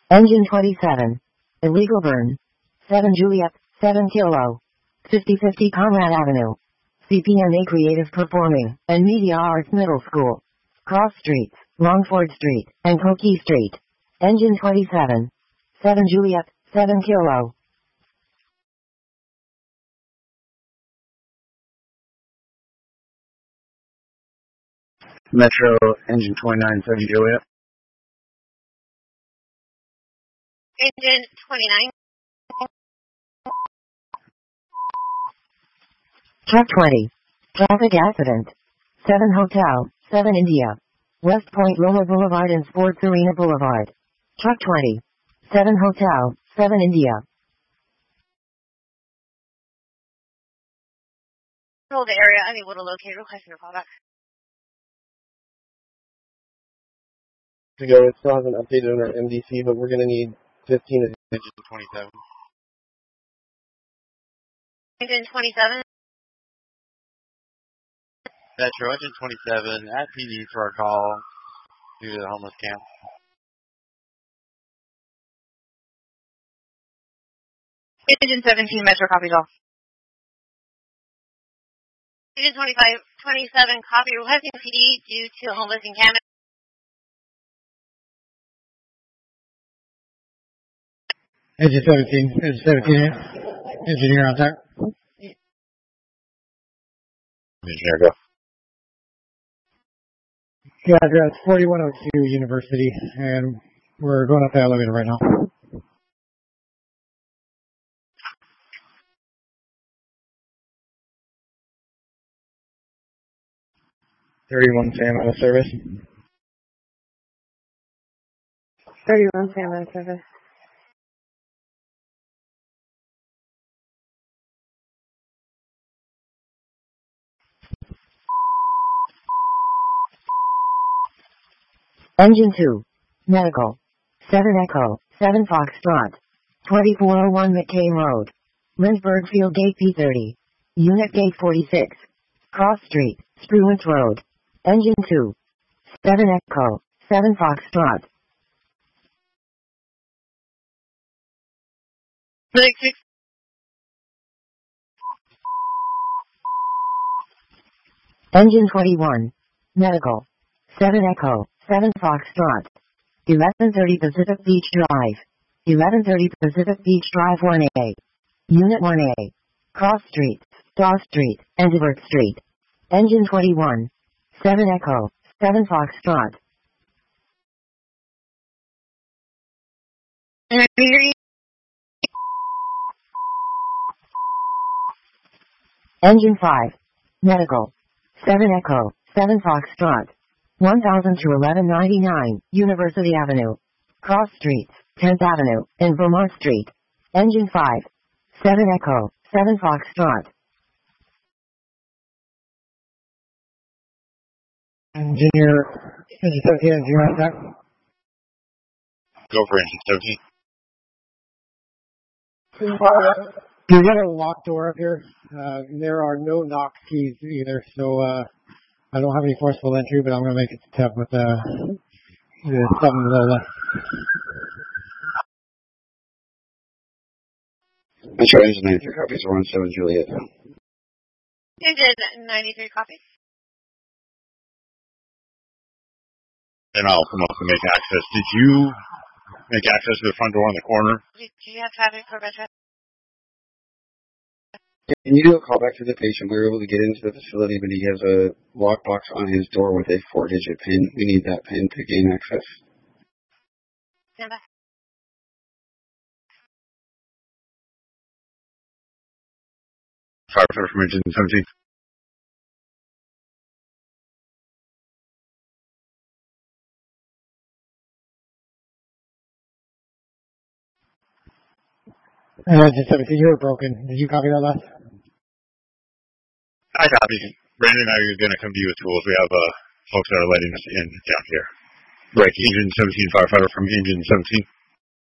Engine 27. Illegal burn. 7 Juliet, 7 Kilo. 5050 Conrad Avenue. CPNA Creative Performing and Media Arts Middle School. Cross Streets, Longford Street, and Cokie Street. Engine 27. 7 Juliet, 7 Kilo. Metro, engine 29, 30 Juliet. Engine 29. Truck 20. Traffic accident. 7 Hotel, 7 India. West Point Roma Boulevard and Sports Arena Boulevard. Truck 20. 7 Hotel, 7 India. Hold the area unable to locate. Requesting a callback. To go, it still hasn't updated on our MDC, but we're going to need 15 at engine 27. Engine 27. Metro, engine 27, at PD for our call due to the homeless camp. Engine 17, Metro, copy all. Engine 27, copy. Requesting PD due to homeless encampment. Engine 17, engineer out there. Engineer, go. Yeah, address 4102 University, and we're going up the elevator right now. 31 Sam out of service. 31 Sam out of service. Engine 2. Medical. 7 Echo, 7 Foxtrot. 2401 McCain Road. Lynchburg Field Gate P30. Unit Gate 46. Cross Street, Spruance Road. Engine 2. 7 Echo, 7 Foxtrot. Engine 21. Medical. 7 Echo, 7 Foxtrot. 1130 Pacific Beach Drive. 1130 Pacific Beach Drive 1A. Unit 1A. Cross Street, Star Street, and Divert Street. Engine 21. 7 Echo, 7 Foxtrot. Engine 5. Medical. 7 Echo, 7 Foxtrot. 1000 to 1199, University Avenue. Cross Streets, 10th Avenue, and Vermont Street. Engine 5. 7 Echo, 7 Foxtrot. Engine 17, engineer out there. Go for engine 17. You got a locked door up here. There are no knock keys either, so I don't have any forcible entry, but I'm going to make it to tap with the 7 Lola. Metro, engine 93 copies, 17 Juliet. Engine 93, copy. And I'll come up and make access. Did you make access to the front door on the corner? Do you have traffic for Metro? Can you do a callback to the patient? We were able to get into the facility, but he has a lockbox on his door with a 4-digit PIN. We need that PIN to gain access. Stand by. Firefighter from engine 17. Engine 17, you were broken. Did you copy that last? I copy. Brandon and I are going to come to you with tools. We have folks that are letting us in down here. Break engine 17, firefighter from engine 17.